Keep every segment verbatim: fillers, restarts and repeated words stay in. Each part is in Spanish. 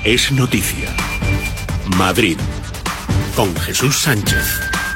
es noticia. Madrid, con Jesús Sánchez.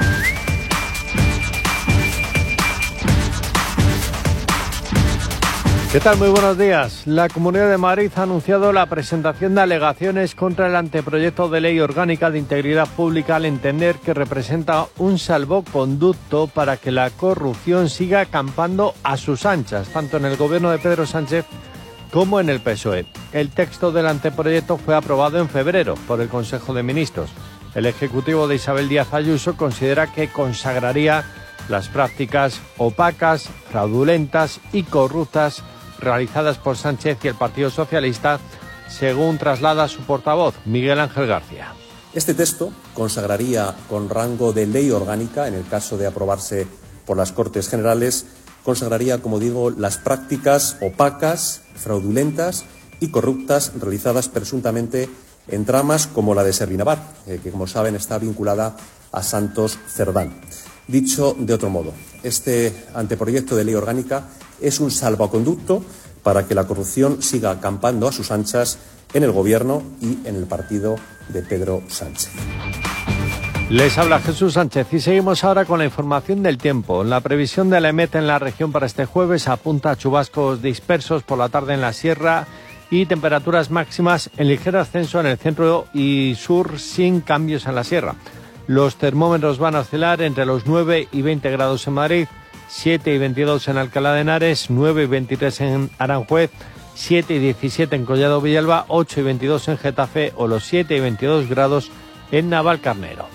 ¿Qué tal? Muy buenos días. La Comunidad de Madrid ha anunciado la presentación de alegaciones contra el anteproyecto de ley orgánica de integridad pública al entender que representa un salvoconducto para que la corrupción siga campando a sus anchas, tanto en el gobierno de Pedro Sánchez como en el P S O E. El texto del anteproyecto fue aprobado en febrero por el Consejo de Ministros. El Ejecutivo de Isabel Díaz Ayuso considera que consagraría las prácticas opacas, fraudulentas y corruptas realizadas por Sánchez y el Partido Socialista, según traslada su portavoz, Miguel Ángel García. Este texto consagraría con rango de ley orgánica, en el caso de aprobarse por las Cortes Generales, consagraría, como digo, las prácticas opacas, fraudulentas y corruptas realizadas presuntamente en tramas como la de Servinavar, eh, que, como saben, está vinculada a Santos Cerdán. Dicho de otro modo, este anteproyecto de ley orgánica es un salvoconducto para que la corrupción siga acampando a sus anchas en el Gobierno y en el partido de Pedro Sánchez. Les habla Jesús Sánchez y seguimos ahora con la información del tiempo. La previsión de la EMET en la región para este jueves apunta a chubascos dispersos por la tarde en la sierra y temperaturas máximas en ligero ascenso en el centro y sur sin cambios en la sierra. Los termómetros van a oscilar entre los nueve y veinte grados en Madrid, siete y veintidós en Alcalá de Henares, nueve y veintitrés en Aranjuez, siete y diecisiete en Collado Villalba, ocho y veintidós en Getafe o los siete y veintidós grados en Navalcarnero.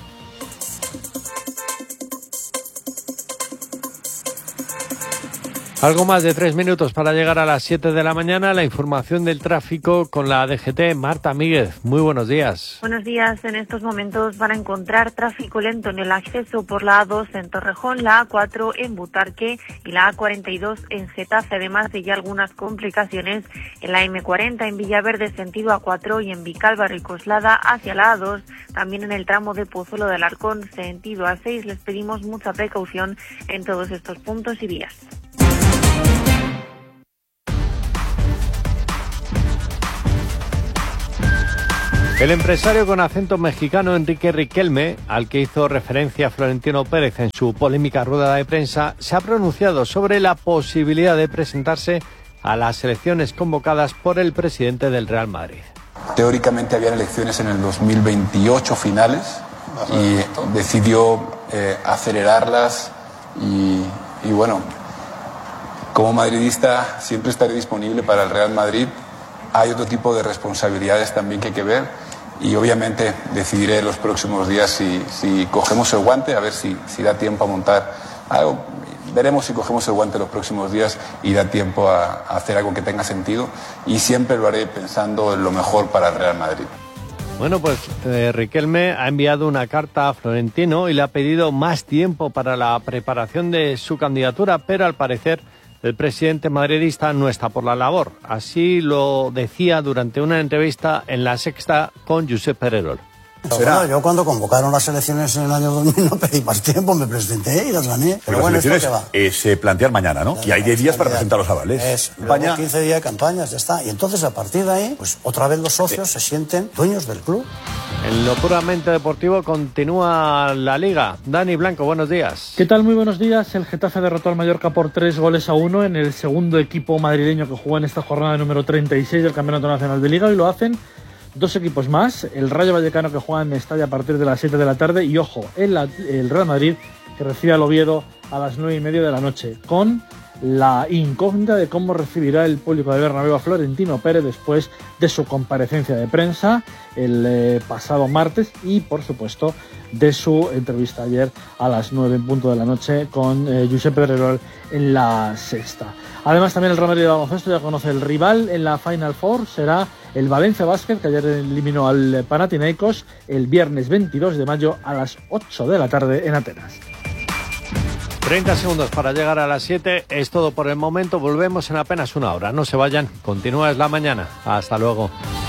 Algo más de tres minutos para llegar a las siete de la mañana. La información del tráfico con la D G T. Marta Míguez, muy buenos días. Buenos días. En estos momentos van a encontrar tráfico lento en el acceso por la A dos en Torrejón, la A cuatro en Butarque y la A cuarenta y dos en Getafe, además de ya algunas complicaciones en la M cuarenta en Villaverde sentido A cuatro y en Vicálvaro y Coslada hacia la A dos. También en el tramo de Pozuelo de Alarcón sentido A seis. Les pedimos mucha precaución en todos estos puntos y vías. El empresario con acento mexicano Enrique Riquelme, al que hizo referencia Florentino Pérez en su polémica rueda de prensa, se ha pronunciado sobre la posibilidad de presentarse a las elecciones convocadas por el presidente del Real Madrid. Teóricamente habían elecciones en el dos mil veintiocho finales y decidió eh, acelerarlas y, y bueno, como madridista siempre estaré disponible para el Real Madrid. Hay otro tipo de responsabilidades también que hay que ver y obviamente decidiré en los próximos días si, si cogemos el guante, a ver si, si da tiempo a montar algo. Veremos si cogemos el guante los próximos días y da tiempo a, a hacer algo que tenga sentido y siempre lo haré pensando en lo mejor para el Real Madrid. Bueno, pues eh, Riquelme ha enviado una carta a Florentino y le ha pedido más tiempo para la preparación de su candidatura, pero al parecer el presidente madridista no está por la labor. Así lo decía durante una entrevista en La Sexta con Josep Pererol. Bueno, yo cuando convocaron las elecciones en el año dos mil no pedí más tiempo, me presenté y las gané. Pero, Pero bueno, las elecciones eh, se plantean mañana, ¿no? Y hay diez días para presentar los avales. Es, luego quince días de campañas, ya está. Y entonces, a partir de ahí, pues otra vez los socios sí. se sienten dueños del club. En lo puramente deportivo continúa la Liga. Dani Blanco, buenos días. ¿Qué tal? Muy buenos días. El Getafe derrotó al Mallorca por tres goles a uno en el segundo equipo madrileño que juega en esta jornada número treinta y seis del Campeonato Nacional de Liga y lo hacen dos equipos más, el Rayo Vallecano que juega en Mestalla a partir de las siete de la tarde y ojo, el, el Real Madrid que recibe al Oviedo a las nueve y media de la noche, con la incógnita de cómo recibirá el público de Bernabéu a Florentino Pérez después de su comparecencia de prensa el eh, pasado martes y por supuesto de su entrevista ayer a las nueve en punto de la noche con eh, Josep Pererol en La Sexta. Además también el Real Madrid de baloncesto ya conoce el rival en la Final Four, será el Valencia Basket que ayer eliminó al Panathinaikos el viernes veintidós de mayo a las ocho de la tarde en Atenas. treinta segundos para llegar a las siete, es todo por el momento, volvemos en apenas una hora, no se vayan, continúa Es la Mañana, hasta luego.